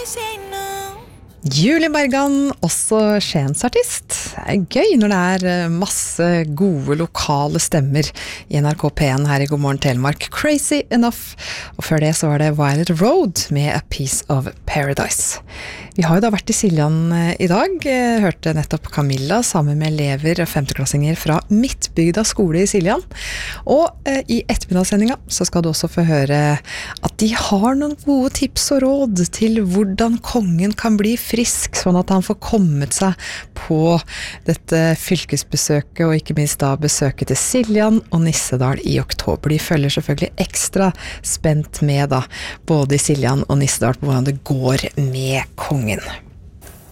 Julie Bergan, også Skiensartist. Det gøy når det masse gode lokale stemmer I NRK P1 her I God Morgen Telemark. Crazy Enough. Og før det så var det Violet Road med A Piece of Paradise. Vi har jo da vært I Siljan I dag. Hørte nettopp Camilla sammen med elever og femteklassinger fra Midtbygda skole I Siljan. Og I ettermiddagssendinga så skal du også få høre at de har noen gode tips og råd til hvordan kongen kan bli frisk, sånn at han får kommet seg på dette fylkesbesøket, og ikke minst da besøket til Siljan og Nissedal I oktober. De følger selvfølgelig ekstra spent med da, både I Siljan og Nissedal på hvordan det går med kongen.